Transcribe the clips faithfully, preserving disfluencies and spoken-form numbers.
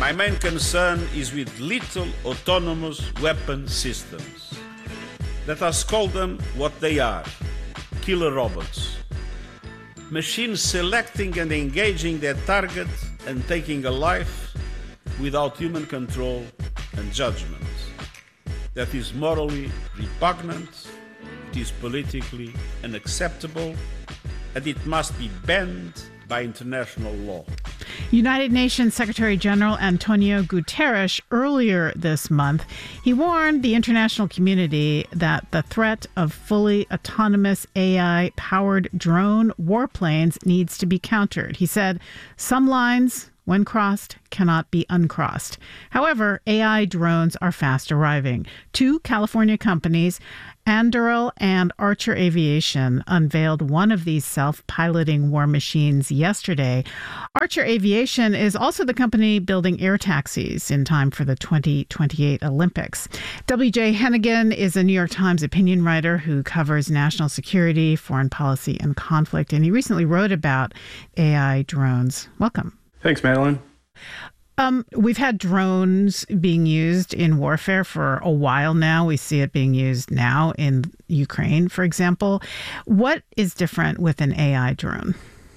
My main concern is with lethal autonomous weapon systems. Let us call them what they are, killer robots. Machines selecting and engaging their target and taking a life without human control and judgment. That is morally repugnant, it is politically unacceptable, and it must be banned by international law. United Nations Secretary General Antonio Guterres earlier this month, he warned the international community that the threat of fully autonomous A I-powered drone warplanes needs to be countered. He said, some lines, when crossed, cannot be uncrossed. However, A I drones are fast arriving. Two California companies, Anduril and Archer Aviation, unveiled one of these self-piloting war machines yesterday. Archer Aviation is also the company building air taxis in time for the twenty twenty-eight Olympics. W J Hennigan is a New York Times opinion writer who covers national security, foreign policy, and conflict, and he recently wrote about A I drones. Welcome. Thanks, Madeline. Um, we've had drones being used in warfare for a while now. We see it being used now in Ukraine, for example. What is different with an A I drone?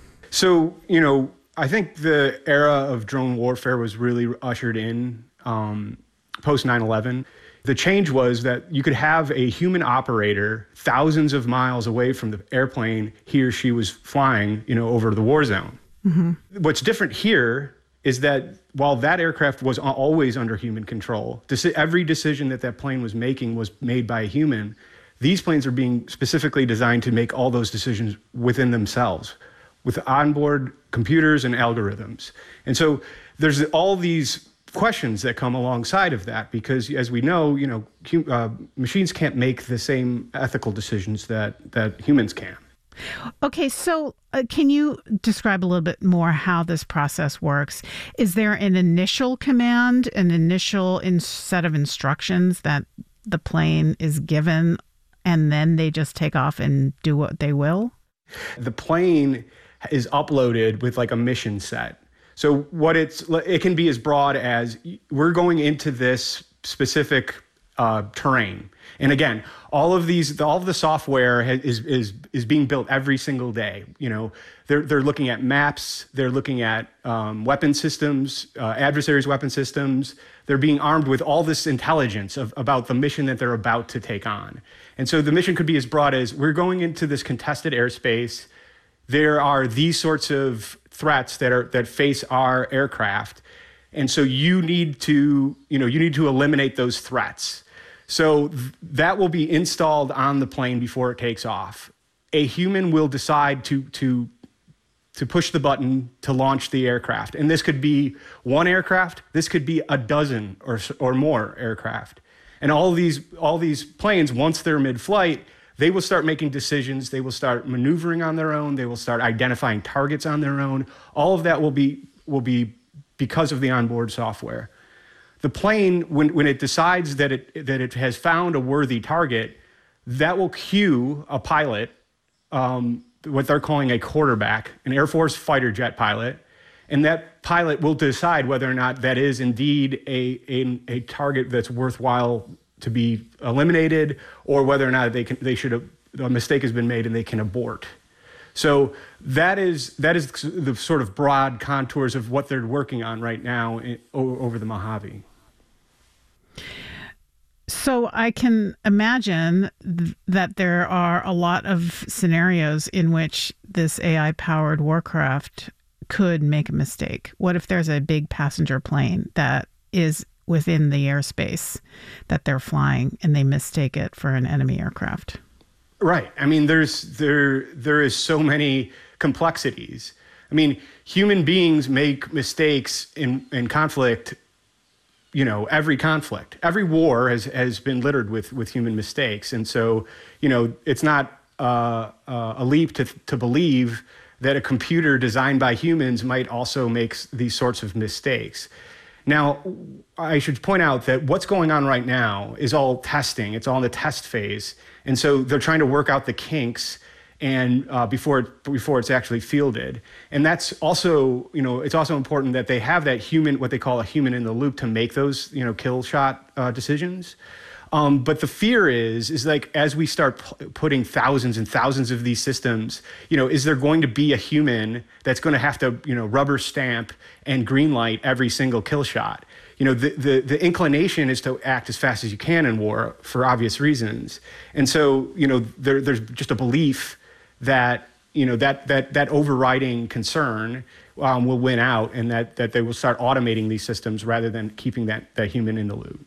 So, you know, I think the era of drone warfare was really ushered in um, post nine eleven. The change was that you could have a human operator thousands of miles away from the airplane he or she was flying, you know, over the war zone. Mm-hmm. What's different here is that while that aircraft was always under human control, every decision that that plane was making was made by a human, these planes are being specifically designed to make all those decisions within themselves, with onboard computers and algorithms. And so there's all these questions that come alongside of that, because as we know, you know, uh, machines can't make the same ethical decisions that, that humans can. Okay, so uh, can you describe a little bit more how this process works? Is there an initial command, an initial in set of instructions that the plane is given, and then they just take off and do what they will? The plane is uploaded with like a mission set. So what it's, it can be as broad as, we're going into this specific uh, terrain. And again, all of these, all of the software has, is is is being built every single day. You know, they're they're looking at maps, they're looking at um, weapon systems, uh, adversaries' weapon systems. They're being armed with all this intelligence of, about the mission that they're about to take on. And so the mission could be as broad as, we're going into this contested airspace. There are these sorts of threats that are that face our aircraft, and so you need to you know you need to eliminate those threats. So th- that will be installed on the plane before it takes off. A human will decide to, to, to push the button to launch the aircraft. And this could be one aircraft, this could be a dozen or, or more aircraft. And all these, all these planes, once they're mid-flight, they will start making decisions, they will start maneuvering on their own, they will start identifying targets on their own. All of that will be, will be because of the onboard software. The plane, when, when it decides that it, that it has found a worthy target, that will cue a pilot, um, what they're calling a quarterback, an Air Force fighter jet pilot, and that pilot will decide whether or not that is indeed a, a, a target that's worthwhile to be eliminated, or whether or not they can, they should have, a mistake has been made and they can abort. So that is that is the sort of broad contours of what they're working on right now in, over the Mojave. So I can imagine th- that there are a lot of scenarios in which this A I-powered warcraft could make a mistake. What if there's a big passenger plane that is within the airspace that they're flying and they mistake it for an enemy aircraft? Right. I mean, there's there there is so many complexities. I mean, human beings make mistakes in, in conflict, you know, every conflict. Every war has, has been littered with, with human mistakes. And so, you know, it's not uh, uh, a leap to, to believe that a computer designed by humans might also make these sorts of mistakes. Now, I should point out that what's going on right now is all testing. It's all in the test phase. And so they're trying to work out the kinks and uh, before it, before it's actually fielded. And that's also, you know, it's also important that they have that human, what they call a human in the loop, to make those, you know, kill shot uh, decisions. Um, but the fear is, is like, as we start p- putting thousands and thousands of these systems, you know, is there going to be a human that's going to have to, you know, rubber stamp and green light every single kill shot? You know, the, the, the inclination is to act as fast as you can in war for obvious reasons. And so, you know, there, there's just a belief that, you know, that, that, that overriding concern um, will win out, and that, that they will start automating these systems rather than keeping that, that human in the loop.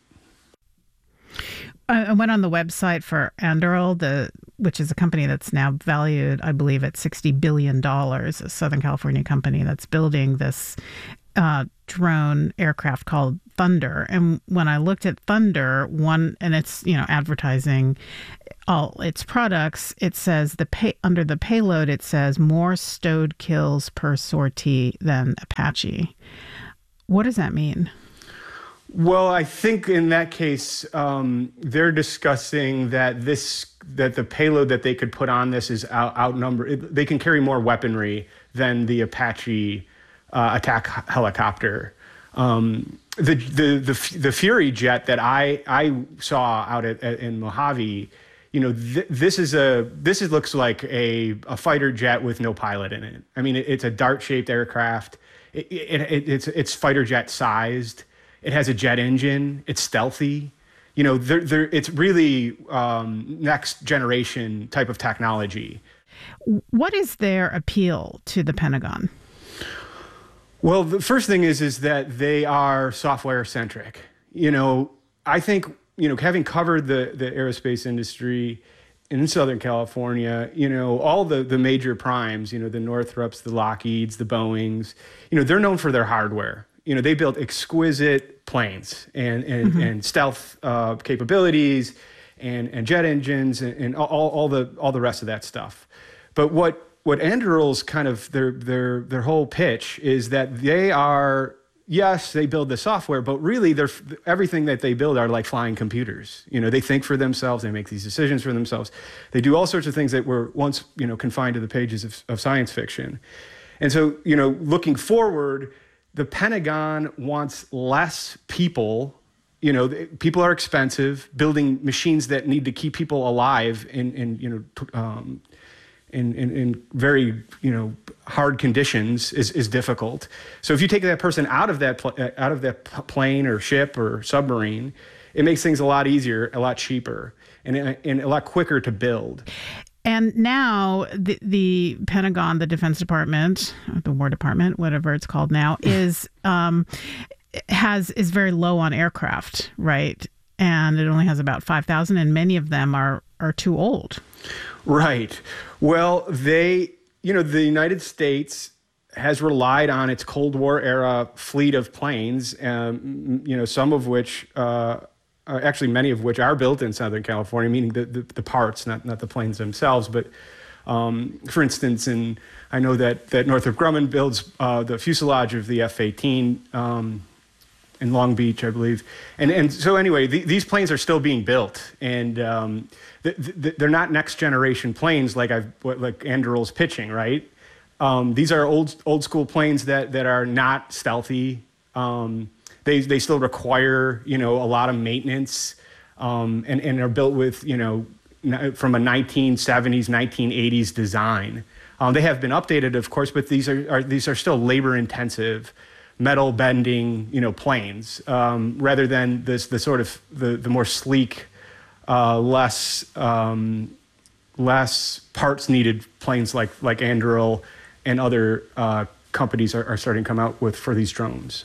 I went on the website for Anduril, the which is a company that's now valued, I believe, at sixty billion dollars, a Southern California company that's building this uh, drone aircraft called Thunder. And when I looked at Thunder, one, and it's, you know, advertising all its products, it says the pay, under the payload, it says more stowed kills per sortie than Apache. What does that mean? Well, I think in that case, um, they're discussing that this that the payload that they could put on this is out, outnumbered. They can carry more weaponry than the Apache uh, attack helicopter. Um, the, the the the Fury jet that I I saw out at, at in Mojave, you know, th- this is a this is looks like a a fighter jet with no pilot in it. I mean, it, it's a dart-shaped aircraft. It, it, it, it's it's fighter jet sized. It has a jet engine. It's stealthy. You know, they're, they're, it's really um, next generation type of technology. What is their appeal to the Pentagon? Well, the first thing is is that they are software centric. You know, I think, you know, having covered the, the aerospace industry in Southern California, you know, all the, the major primes, you know, the Northrops, the Lockheeds, the Boeings, you know, they're known for their hardware. You know, they built exquisite planes and and, mm-hmm. and stealth uh, capabilities and, and jet engines and, and all, all the all the rest of that stuff. But what what Anduril's kind of their their their whole pitch is that they are, yes, they build the software, but really they're everything that they build are like flying computers. You know, they think for themselves, they make these decisions for themselves. They do all sorts of things that were once, you know, confined to the pages of, of science fiction. And so, you know, looking forward, the Pentagon wants less people. You know, people are expensive. Building machines that need to keep people alive in, in you know, um, in, in, in very, you know, hard conditions is, is difficult. So if you take that person out of that pl- out of that plane or ship or submarine, it makes things a lot easier, a lot cheaper, and and a lot quicker to build. And now the, the Pentagon, the Defense Department, the War Department, whatever it's called now, is um, has is very low on aircraft, right? And it only has about five thousand, and many of them are are too old. Right. Well, they, you know, the United States has relied on its Cold War era fleet of planes, um, you know, some of which. Uh, Uh, actually, many of which are built in Southern California, meaning the, the, the parts, not, not the planes themselves. But um, for instance, in, I know that, that Northrop Grumman builds uh, the fuselage of the F eighteen um, in Long Beach, I believe. And and so anyway, the, these planes are still being built. And um, th- th- they're not next generation planes like I've like Anduril's pitching, right? Um, these are old old school planes that, that are not stealthy. Um, They they still require, you know, a lot of maintenance, um, and, and are built with, you know, from a nineteen seventies, nineteen eighties design. Um, they have been updated, of course, but these are, are these are still labor-intensive, metal bending, you know, planes, um, rather than this the sort of the, the more sleek, uh, less um, less parts needed planes like like Anduril and other uh, companies are, are starting to come out with for these drones.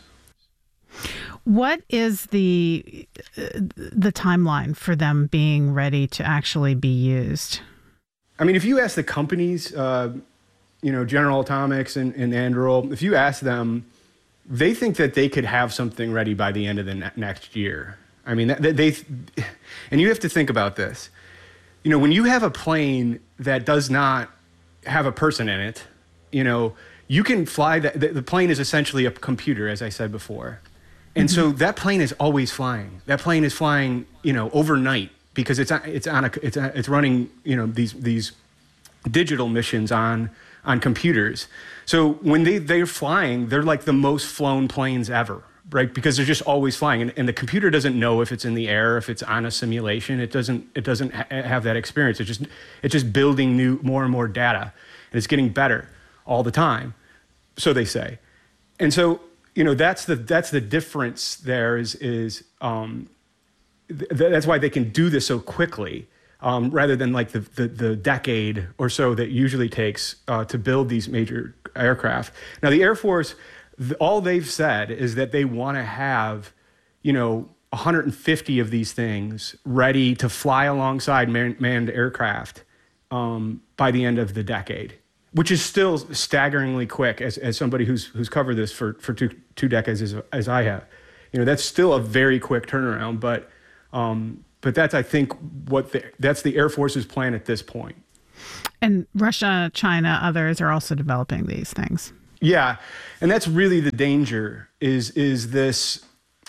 What is the the timeline for them being ready to actually be used? I mean, if you ask the companies, uh, you know, General Atomics and, and Anduril, if you ask them, they think that they could have something ready by the end of the ne- next year. I mean, they, they, and you have to think about this. You know, when you have a plane that does not have a person in it, you know, you can fly, the, the, the plane is essentially a computer, as I said before. And so that plane is always flying. That plane is flying, you know, overnight because it's it's on a, it's a, it's running, you know, these these digital missions on on computers. So when they, they're flying, they're like the most flown planes ever, right? Because they're just always flying. And, and the computer doesn't know if it's in the air, if it's on a simulation. It doesn't it doesn't ha- have that experience. It's just it's just building new more and more data. And it's getting better all the time, so they say. And so, you know, that's the that's the difference there is is um, th- that's why they can do this so quickly. Um, rather than like the, the, the decade or so that usually takes uh, to build these major aircraft. Now, the Air Force, the, all they've said is that they want to have, you know, one hundred fifty of these things ready to fly alongside man, manned aircraft um, by the end of the decade, which is still staggeringly quick as, as somebody who's who's covered this for, for two, two decades as, as I have. You know, that's still a very quick turnaround, but um, But that's, I think, what the, that's the Air Force's plan at this point. And Russia, China, others are also developing these things. Yeah, and that's really the danger. Is is this?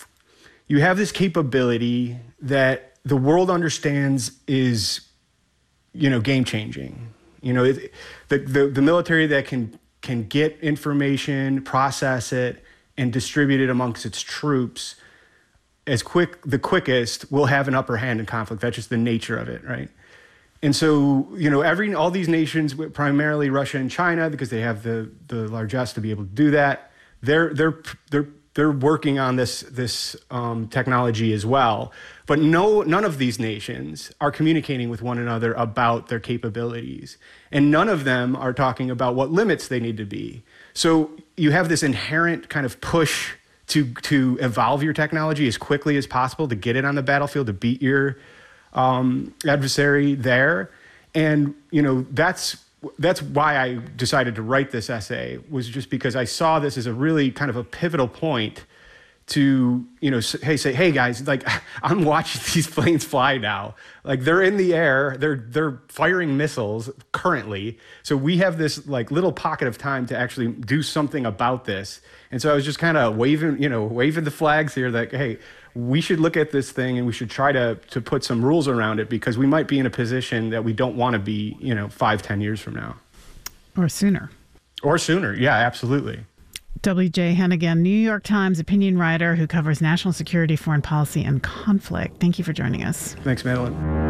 You have this capability that the world understands is, you know, game changing. You know, it, the, the the military that can can get information, process it, and distribute it amongst its troops as quick, the quickest, will have an upper hand in conflict. That's just the nature of it, right? And so, you know, every all these nations, primarily Russia and China, because they have the the largesse to be able to do that, they're they're they're they're working on this this um, technology as well. But no, none of these nations are communicating with one another about their capabilities, and none of them are talking about what limits they need to be. So you have this inherent kind of push to to evolve your technology as quickly as possible, to get it on the battlefield, to beat your um, adversary there. And, you know, that's that's why I decided to write this essay, was just because I saw this as a really kind of a pivotal point to, you know, hey, say, hey guys, like, I'm watching these planes fly now. Like, they're in the air, they're they're firing missiles currently. So we have this like little pocket of time to actually do something about this. And so I was just kind of waving, you know, waving the flags here that, hey, we should look at this thing and we should try to to put some rules around it, because we might be in a position that we don't want to be, you know, five, ten years from now. Or sooner. Or sooner. Yeah, absolutely. W J Hennigan, New York Times opinion writer who covers national security, foreign policy, and conflict. Thank you for joining us. Thanks, Madeline.